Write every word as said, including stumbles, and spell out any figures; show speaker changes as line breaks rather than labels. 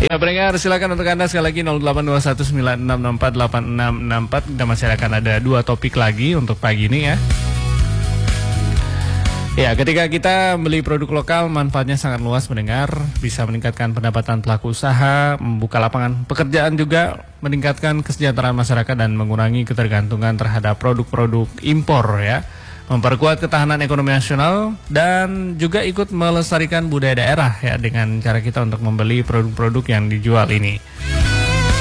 Ya, pendengar silakan untuk Anda sekali lagi nol delapan dua satu sembilan enam enam empat delapan enam enam empat. Kita masih akan ada dua topik lagi untuk pagi ini ya. Ya, ketika kita beli produk lokal, manfaatnya sangat luas mendengar, bisa meningkatkan pendapatan pelaku usaha, membuka lapangan pekerjaan juga, meningkatkan kesejahteraan masyarakat dan mengurangi ketergantungan terhadap produk-produk impor ya, memperkuat ketahanan ekonomi nasional dan juga ikut melestarikan budaya daerah ya dengan cara kita untuk membeli produk-produk yang dijual ini.